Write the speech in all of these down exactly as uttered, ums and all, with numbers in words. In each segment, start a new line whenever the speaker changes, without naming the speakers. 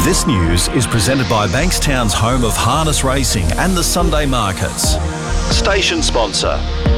This news is presented by Bankstown's home of harness racing and the Sunday markets. Station sponsor.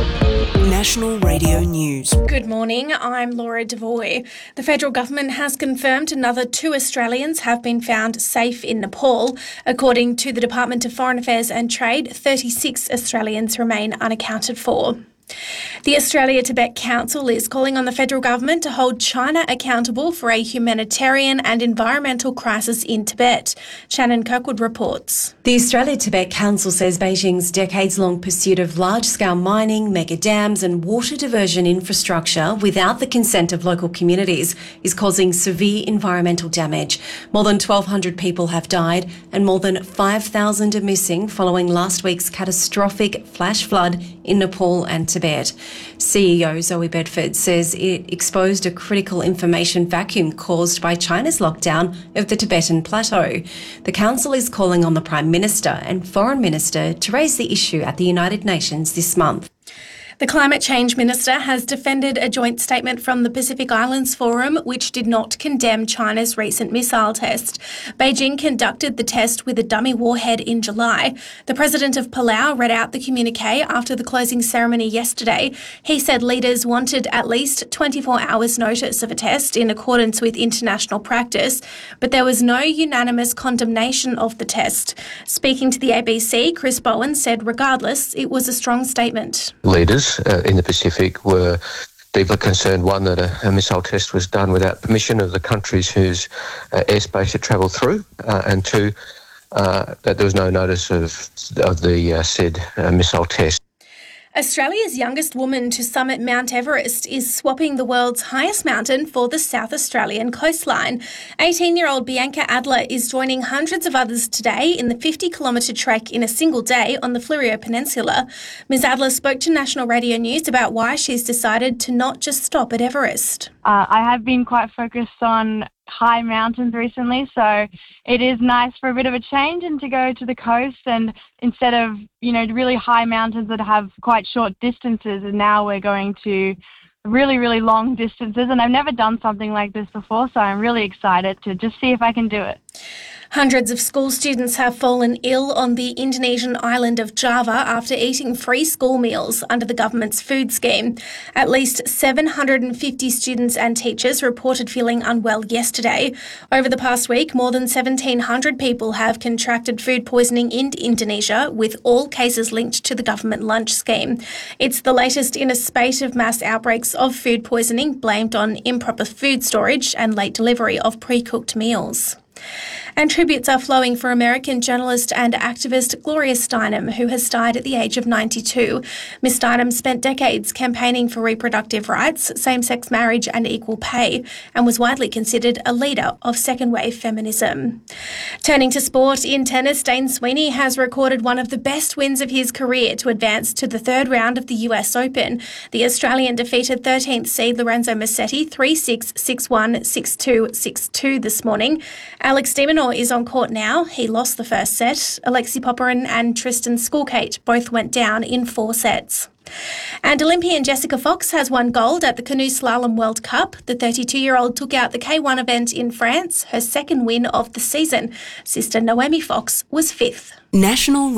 National Radio News.
Good morning, I'm Laura Devoy. The federal government has confirmed another two Australians have been found safe in Nepal. According to the Department of Foreign Affairs and Trade, thirty-six Australians remain unaccounted for. The Australia-Tibet Council is calling on the federal government to hold China accountable for a humanitarian and environmental crisis in Tibet. Shannon Kirkwood reports.
The Australia-Tibet Council says Beijing's decades-long pursuit of large-scale mining, mega dams and water diversion infrastructure without the consent of local communities is causing severe environmental damage. More than twelve hundred people have died and more than five thousand are missing following last week's catastrophic flash flood in Nepal and Tibet. C E O Zoe Bedford says it exposed a critical information vacuum caused by China's lockdown of the Tibetan Plateau. The Council is calling on the Prime Minister and Foreign Minister to raise the issue at the United Nations this month.
The Climate Change Minister has defended a joint statement from the Pacific Islands Forum which did not condemn China's recent missile test. Beijing conducted the test with a dummy warhead in July. The President of Palau read out the communique after the closing ceremony yesterday. He said leaders wanted at least twenty-four hours notice of a test in accordance with international practice, but there was no unanimous condemnation of the test. Speaking to the A B C, Chris Bowen said regardless, it was a strong statement.
Leaders Uh, in the Pacific were deeply concerned, one, that a, a missile test was done without permission of the countries whose uh, airspace it travelled through, uh, and two, uh, that there was no notice of, of the uh, said uh, missile test.
Australia's youngest woman to summit Mount Everest is swapping the world's highest mountain for the South Australian coastline. eighteen-year-old Bianca Adler is joining hundreds of others today in the fifty kilometre trek in a single day on the Fleurieu Peninsula. Miz Adler spoke to National Radio News about why she's decided to not just stop at Everest.
Uh, I have been quite focused on high mountains recently, so it is nice for a bit of a change and to go to the coast, and instead of, you know, really high mountains that have quite short distances, and now we're going to really, really long distances, and I've never done something like this before, so I'm really excited to just see if I can do it.
Hundreds of school students have fallen ill on the Indonesian island of Java after eating free school meals under the government's food scheme. At least seven hundred fifty students and teachers reported feeling unwell yesterday. Over the past week, more than seventeen hundred people have contracted food poisoning in Indonesia, with all cases linked to the government lunch scheme. It's the latest in a spate of mass outbreaks of food poisoning blamed on improper food storage and late delivery of pre-cooked meals. And tributes are flowing for American journalist and activist Gloria Steinem, who has died at the age of ninety-two. Miss Steinem spent decades campaigning for reproductive rights, same-sex marriage and equal pay, and was widely considered a leader of second-wave feminism. Turning to sport, in tennis, Dane Sweeney has recorded one of the best wins of his career to advance to the third round of the U S Open. The Australian defeated thirteenth seed Lorenzo Musetti three six, six one, six two, six two this morning. Alex de Minaur is on court now. He lost the first set. Alexi Popyrin and Tristan Skulkate both went down in four sets. And Olympian Jessica Fox has won gold at the Canoe Slalom World Cup. The thirty-two-year-old took out the K one event in France, her second win of the season. Sister Naomi Fox was fifth.
National